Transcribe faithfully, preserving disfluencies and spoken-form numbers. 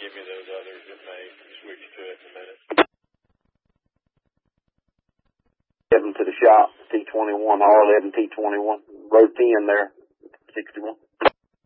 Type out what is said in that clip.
give me those others that may switch to it in a minute. Heading to the shop, T twenty-one, R eleven T twenty-one, row ten there, sixty-one.